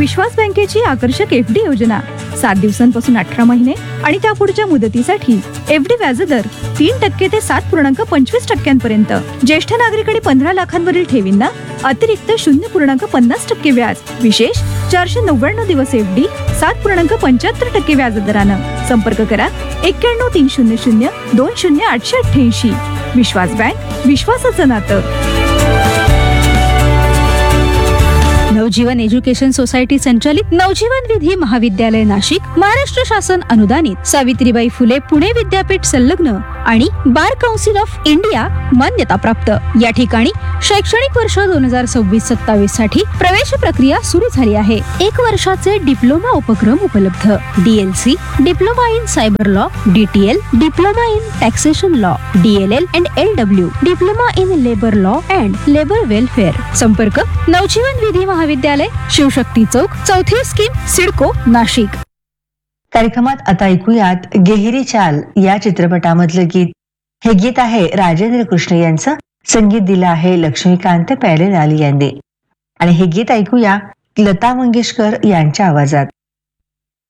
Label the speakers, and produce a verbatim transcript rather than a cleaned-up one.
Speaker 1: विश्वास बँकेची आकर्षक F D योजना सात दिवसांपासून अठरा महिने आणि त्यापुढच्या मुदतीसाठी एफ डी व्याजदर तीन टक्के ते सात पूर्णांक पंचवीस टक्क्यांपर्यंत. ज्येष्ठ नागरिक आणि पंधरा लाखांवरील ठेवींना अतिरिक्त शून्य पूर्णांक पन्नास टक्के व्याज. विशेष चारशे नव्याण्णव दिवस एफ डी सात पूर्णांक पंच्याहत्तर टक्के व्याजदरानं. संपर्क करा एक्क्याण्णव तीन शून्य शून्य दोन शून्य आठशे अठ्ठ्याऐंशी. विश्वास बँक, विश्वासाचं नातं. नवजीवन एज्युकेशन सोसायटी संचालित नवजीवन विधी महाविद्यालय नाशिक महाराष्ट्र शासन अनुदानित सावित्रीबाई फुले पुणे विद्यापीठ संलग्न आणि बार काउन्सिल ऑफ इंडिया मान्यता प्राप्त. या ठिकाणी शैक्षणिक वर्ष दोन हजार सव्वीस सत्तावीस साठी प्रवेश प्रक्रिया सुरू झाली आहे. एक वर्षाचे डिप्लोमा उपक्रम उपलब्ध. DLC diploma in cyber law, DTL diploma in taxation law, DLL and LW diploma in labour law and labour welfare. संपर्क नवजीवन विधी महाविद्यालय, शिवशक्ती चौक, चौथी स्कीम, सिडको, नाशिक.
Speaker 2: कार्यक्रमात आता ऐकूयात गेहरी चाल या चित्रपटामधलं गीत. हे गीत आहे राजेंद्र कृष्ण यांचं. संगीत दिलं आहे लक्ष्मीकांत प्यालेलाल यांनी आणि हे गीत ऐकूया लता मंगेशकर यांच्या आवाजात.